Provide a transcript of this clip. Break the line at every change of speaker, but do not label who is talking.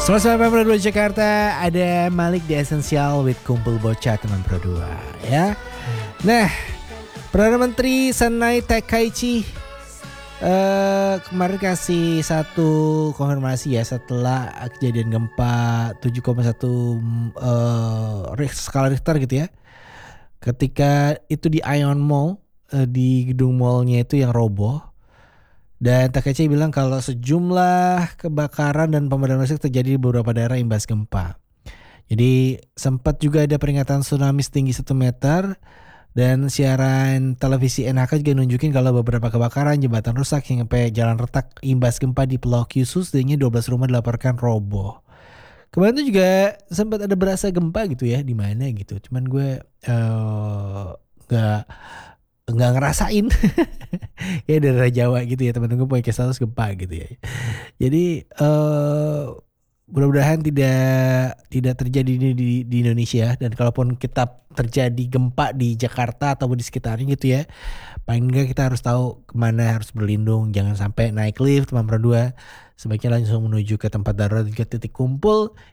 Selamat Pro 2 Jakarta, ada Malik di Essential with Kumpul Bocah teman Pro 2 ya. Nah, Perdana Menteri Sanai Takaichi kemarin kasih satu konfirmasi ya setelah kejadian gempa 7,1 skala Richter gitu ya. Ketika itu di Ion Mall, di gedung mallnya itu yang roboh. Dan Takaichi bilang kalau sejumlah kebakaran dan pemadaman listrik terjadi di beberapa daerah imbas gempa. Jadi sempat juga ada peringatan tsunami setinggi 1 meter. Dan siaran televisi NHK juga nunjukin kalau beberapa kebakaran, jembatan rusak hingga jalan retak imbas gempa di Pulau Kyushu. Setidaknya 12 rumah dilaporkan roboh. Kemarin tuh juga sempat ada berasa gempa gitu ya, di mana gitu. Cuman gue nggak ngerasain. Ya daerah Jawa gitu ya, teman-teman gue punya status gempa gitu ya. Jadi mudah-mudahan tidak terjadi di Indonesia, dan kalaupun kita terjadi gempa di Jakarta atau di sekitarnya gitu ya, paling enggak kita harus tahu kemana harus berlindung. Jangan sampai naik lift teman berdua, sebaiknya langsung menuju ke tempat darurat, ke titik kumpul